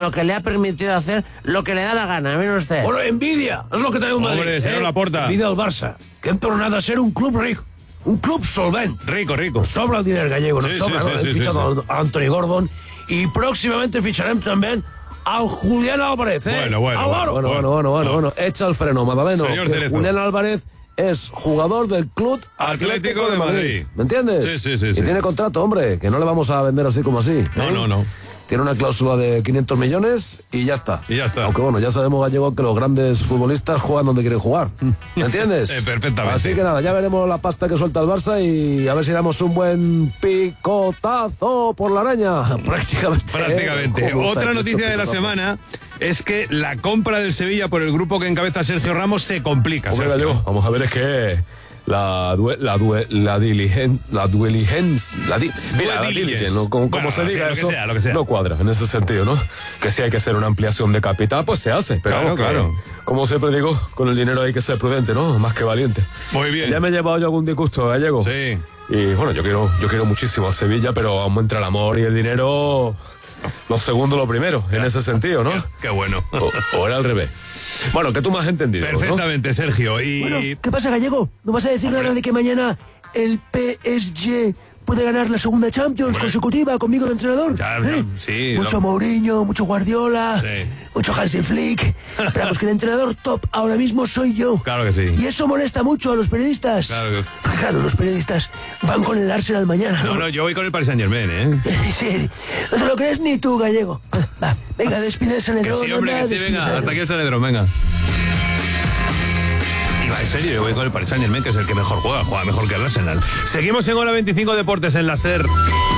sino que le ha permitido hacer lo que le da la gana. Miren usted. Bueno, envidia, és el que tenim a dir. Hombre, señor Laporta. Envidia del Barça, que hem tornat a ser un club ric, un club solvent. Rico. Nos sobra el diner gallego, nos Sí, sobra, sí, ¿no? sí, Hem sí, fitxat sí. a Anthony Gordon i pròximamente ficharem també al Julián Álvarez, Bueno. Echa el freno, Madaleno. Señor Que Cerezo. Julián Álvarez es jugador del Club Atlético de Madrid. ¿Me entiendes? Sí. Y tiene contrato, hombre, que no le vamos a vender así como así. No. Tiene una cláusula de 500 millones y ya está. Aunque bueno, ya sabemos, Gallego, que los grandes futbolistas juegan donde quieren jugar. ¿Me entiendes? Perfectamente. Así que nada, ya veremos la pasta que suelta el Barça y a ver si damos un buen picotazo por la araña. Prácticamente. Otra noticia de la semana es que la compra del Sevilla por el grupo que encabeza Sergio Ramos se complica. Hombre, Sergio. Gallego, vamos a ver, es que la diligence, ¿no? Como Bueno, se diga lo que eso, sea, lo que sea. no cuadra en ese sentido, ¿no? Que si hay que hacer una ampliación de capital, pues se hace. Pero Claro, vamos, claro. como siempre digo, con el dinero hay que ser prudente, ¿no? Más que valiente. Muy bien. Ya me he llevado yo algún disgusto, Gallego. Sí. Y bueno, yo quiero muchísimo a Sevilla, pero aún entre el amor y el dinero, lo segundo lo primero, en ese sentido, ¿no? Qué bueno. O era al revés. Bueno, que tú me has entendido, Perfectamente, Sergio. Y Bueno, ¿qué pasa, Gallego? ¿No vas a decir nada de que mañana el PSG puede ganar la segunda Champions consecutiva conmigo de entrenador? Ya, sí. Mucho Mourinho, mucho Guardiola, Sí. mucho Hansi Flick. Pero vamos, que el entrenador top ahora mismo soy yo. Claro que sí. Y eso molesta mucho a los periodistas. Claro que sí. Claro, los periodistas van con el Arsenal mañana. No, yo voy con el Paris Saint-Germain, ¿eh? Sí, no te lo crees ni tú, Gallego. Va, venga, despide el Que Sanedrón. sí, hombre, anda, que sí, despide el venga. Sanedrón. Hasta aquí el Sanedrón, venga. Y va, en serio, yo voy con el Paris Saint-Germain, que es el que mejor juega mejor que el Arsenal. Seguimos en Hora 25 Deportes en la SER.